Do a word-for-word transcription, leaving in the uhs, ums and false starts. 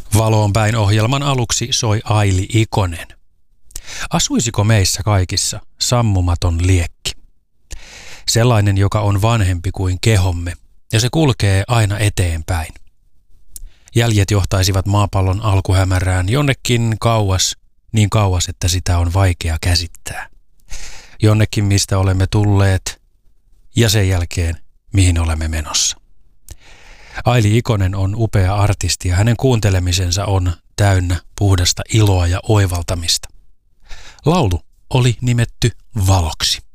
Valoon päin ohjelman aluksi soi Aili Ikonen. Asuisiko meissä kaikissa sammumaton liekki? Sellainen, joka on vanhempi kuin kehomme, ja se kulkee aina eteenpäin. Jäljet johtaisivat maapallon alkuhämärään jonnekin kauas, niin kauas, että sitä on vaikea käsittää. Jonnekin, mistä olemme tulleet, ja sen jälkeen, mihin olemme menossa. Aili Ikonen on upea artisti ja hänen kuuntelemisensa on täynnä puhdasta iloa ja oivaltamista. Laulu oli nimetty Valoksi.